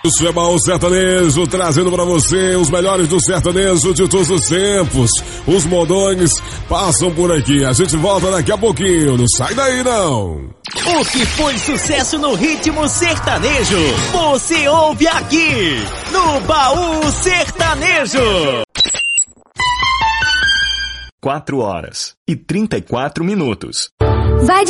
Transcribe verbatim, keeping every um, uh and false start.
Isso é Baú Sertanejo, trazendo pra você os melhores do sertanejo de todos os tempos. Os modões passam por aqui. A gente volta daqui a pouquinho. Não sai daí, não. O que foi sucesso no ritmo sertanejo, você ouve aqui, no Baú Sertanejo. Quatro horas e trinta e quatro minutos. Vai de